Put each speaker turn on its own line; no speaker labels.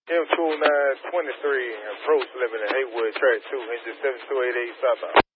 M2923, approach limit in Haywood, track 2, engine 7288 southbound.